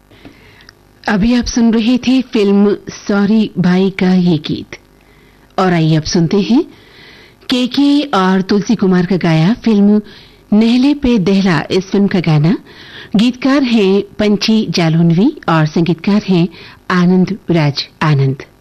अभी आप सुन रहे थे फिल्म सॉरी भाई का ये गीत। और आइए अब सुनते हैं के और तुलसी कुमार का गाया फिल्म नहले पे दहला इस फिल्म का गाना। गीतकार हैं पंची जालौनवी और संगीतकार हैं आनंद राज आनंद।